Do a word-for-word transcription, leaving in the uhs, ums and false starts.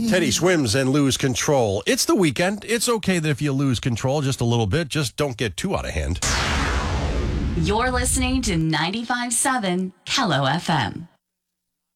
Teddy swims and lose control. It's the weekend. It's okay that if you lose control just a little bit, just don't get too out of hand. You're listening to ninety-five point seven Kello F M.